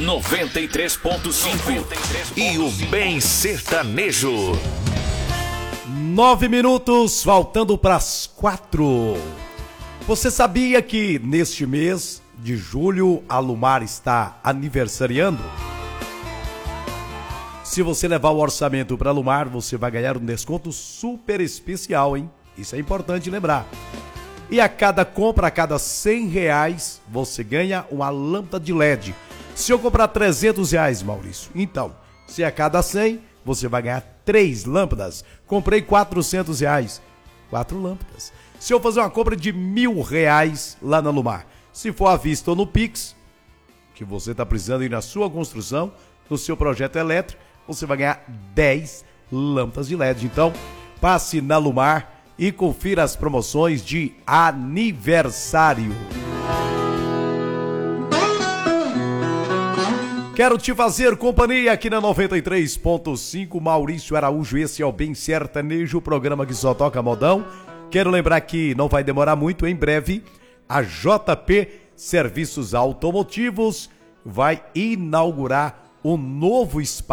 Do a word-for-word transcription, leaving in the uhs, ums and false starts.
noventa e três ponto cinco e o Bem Sertanejo. Nove minutos, faltando para as quatro. Você sabia que neste mês de julho a Lumar está aniversariando? Se você levar o orçamento para a Lumar, você vai ganhar um desconto super especial, hein? Isso é importante lembrar. E a cada compra, a cada cem reais, você ganha uma lâmpada de L E D. Se eu comprar trezentos reais, Maurício, então, se a cada cem, você vai ganhar três lâmpadas. Comprei quatrocentos reais, quatro lâmpadas. Se eu fazer uma compra de mil reais lá na Lumar, se for à vista ou no Pix, que você está precisando ir na sua construção, no seu projeto elétrico, você vai ganhar dez lâmpadas de L E D. Então, passe na Lumar e confira as promoções de aniversário. Quero te fazer companhia aqui na noventa e três ponto cinco, Maurício Araújo, esse é o Bem Sertanejo, o programa que só toca modão. Quero lembrar que não vai demorar muito, em breve, a J P Serviços Automotivos vai inaugurar um novo espaço